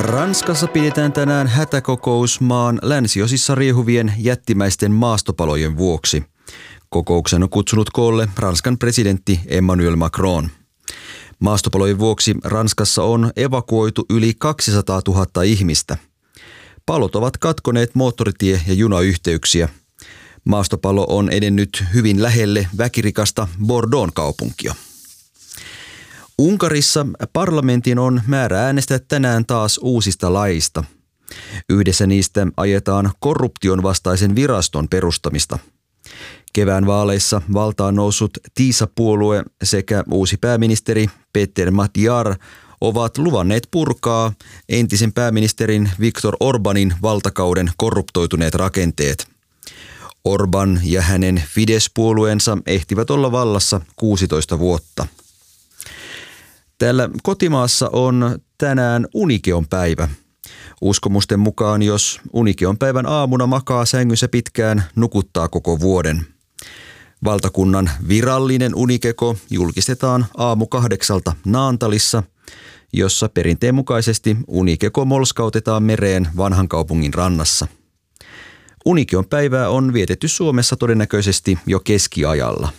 Ranskassa pidetään tänään hätäkokous maan länsiosissa riehuvien jättimäisten maastopalojen vuoksi. Kokouksen on kutsunut koolle Ranskan presidentti Emmanuel Macron. Maastopalojen vuoksi Ranskassa on evakuoitu yli 200 000 ihmistä. Palot ovat katkoneet moottoritie- ja junayhteyksiä. Maastopalo on edennyt hyvin lähelle väkirikasta Bordeaux'n kaupunkia. Unkarissa parlamentin on määrä äänestää tänään taas uusista laista. Yhdessä niistä ajetaan korruption vastaisen viraston perustamista. Kevään vaaleissa valtaan noussut TISA-puolue sekä uusi pääministeri Péter Matjar ovat luvanneet purkaa entisen pääministerin Viktor Orbánin valtakauden korruptoituneet rakenteet. Orbán ja hänen Fidesz-puolueensa ehtivät olla vallassa 16 vuotta. Täällä kotimaassa on tänään Unikeon päivä. Uskomusten mukaan, jos Unikeon päivän aamuna makaa sängyssä pitkään, nukuttaa koko vuoden. Valtakunnan virallinen unikeko julkistetaan aamu 8 Naantalissa, jossa perinteen mukaisesti unikeko molskautetaan mereen vanhan kaupungin rannassa. Unikeon päivää on vietetty Suomessa todennäköisesti jo keskiajalla.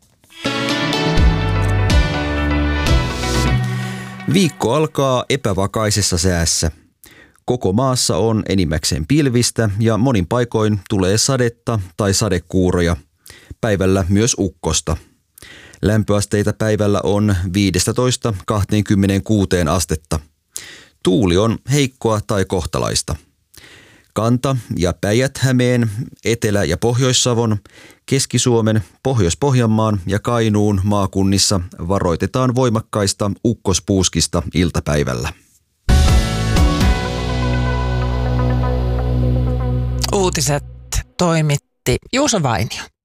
Viikko alkaa epävakaisessa säässä. Koko maassa on enimmäkseen pilvistä ja monin paikoin tulee sadetta tai sadekuuroja. Päivällä myös ukkosta. Lämpöasteita päivällä on 15–26 astetta. Tuuli on heikkoa tai kohtalaista. Kanta- ja Päijät-Hämeen, Etelä- ja Pohjois-Savon, Keski-Suomen, Pohjois-Pohjanmaan ja Kainuun maakunnissa varoitetaan voimakkaista ukkospuuskista iltapäivällä. Uutiset toimitti Juuso Vainio.